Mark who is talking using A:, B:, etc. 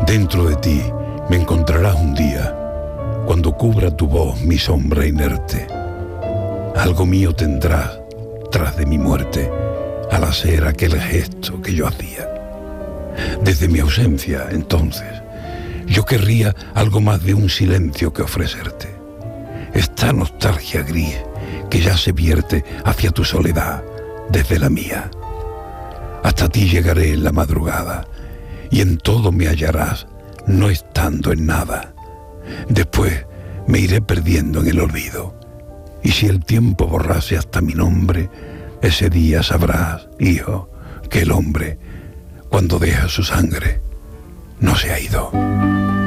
A: Dentro de ti me encontrarás un día, cuando cubra tu voz mi sombra inerte. Algo mío tendrás tras de mi muerte, al hacer aquel gesto que yo hacía. Desde mi ausencia, entonces, yo querría algo más de un silencio que ofrecerte. Esta nostalgia gris que ya se vierte hacia tu soledad desde la mía. Hasta ti llegaré en la madrugada y en todo me hallarás, no estando en nada. Después me iré perdiendo en el olvido. Y si el tiempo borrase hasta mi nombre, ese día sabrás, hijo, que el hombre, cuando deja su sangre, no se ha ido.